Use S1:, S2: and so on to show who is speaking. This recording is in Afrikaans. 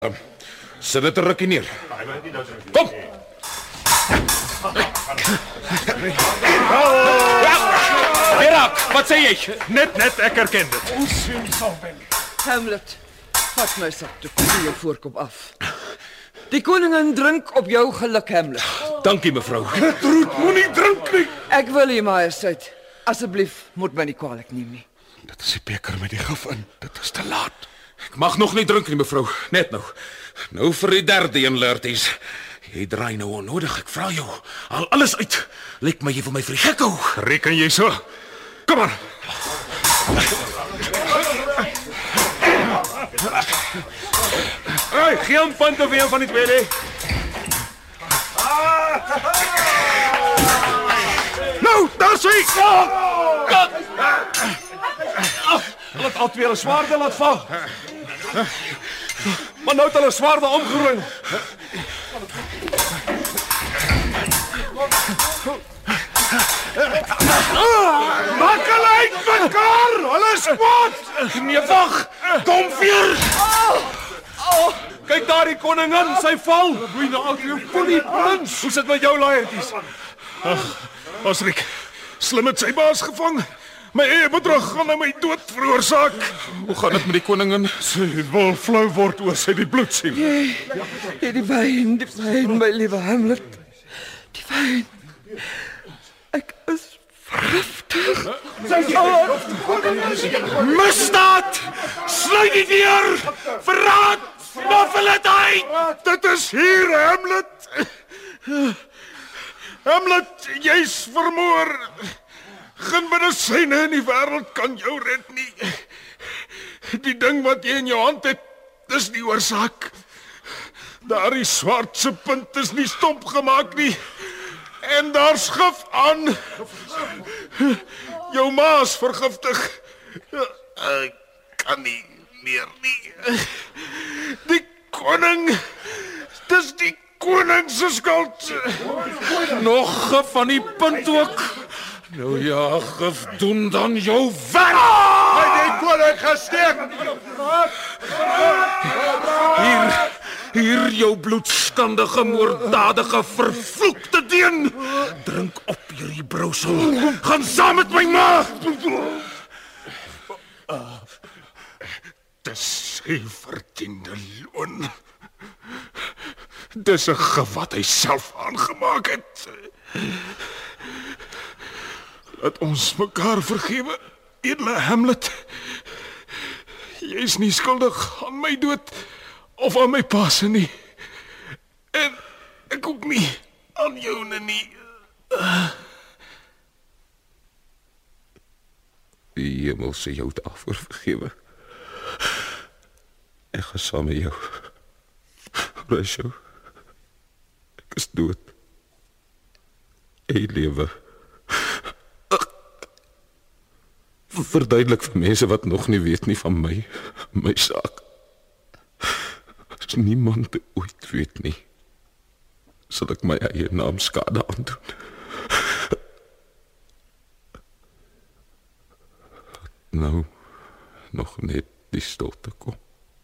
S1: Sit dit 'n rukkie neer. Kom. Herak, wat sê jy?
S2: Net, ek herken dit.
S3: Hamlet, vat my sakdoek van jou voorkop af. Die koningin drink op jou geluk, Hamlet.
S1: Dankie mevrou.
S2: Gertrude, moenie drink nie.
S3: Ek wil U Majesteit, asseblief moet my nie kwaadlik neem nie.
S2: Dit is die beker met die gif in. Dit is te laat.
S1: Ek mag nog nie drink nie mevrou, net nou. Nou vir die derde een, Lurties. Jy draai nou onnodig, ek vra jou. Haal alles uit. Lyk my jy wil my vir die gek hou.
S2: Reken jy so? Kom maar. Hey, geen punt of een van die twee nie. Nou, daar is hy. Laat al twee hulle swaarde laat val. Maar nou het hulle swaarde omgeruil. Maak hulle uit mekaar! Hulle is kwaad!
S1: Nee, wag. Kom weer.
S2: Kyk daar die koningin, sy val. Bloei nou al jou konie prins. Hoe sit met jou laaiertjies? Ag, Osrik, slim het sy baas gevang. My eie bedrog gaan my dood veroorsaak.
S1: Hoe gaan dit met die koningin?
S2: Sy wil flou word oor sy die bloed sien.
S3: Die wyn, my liewe Hamlet. Die wyn. Ek is vergiftig.
S2: Misdaad! Sluit die deur! Verraad! Snuffel het uit! Dit is hier, Hamlet. Hamlet, jy's vermoor. Geen medisyne in die wêreld kan jou red nie. Die ding wat jy in jou hand het, dis die oorsaak. Daardie swartse punt is nie stomp gemaak nie. En daar's gif aan. Jou ma's vergiftig. Ek kan nie meer nie. Die koning, dis die koning se skuld.
S1: Nog gif van die punt ook. Nou ja, gif doen dan jou werk.
S2: Hy het die koning gesteek.
S1: Hier jou bloedskandige, moorddadige, vervloekte deen. Drink op hierdie brousel. Gaan saam met my ma.
S2: Dis sy verdiende loon. Dis 'n gif wat hy self aangemaak het. Laat ons mekaar vergewe, edele Hamlet. Jy is nie skuldig aan my dood of aan my pa se nie. En ek ook nie aan joune nie.
S1: Die hemel sê jou daarvoor vergewe. Ek gaan saam met jou. Rachel, ek is dood. Jy lewe. Verduidelik vir mense wat nog nie weet nie van my saak. As niemand ooit weet nie, sal ek my eie naam skade aandoen. Nou, nog net die stilte kom.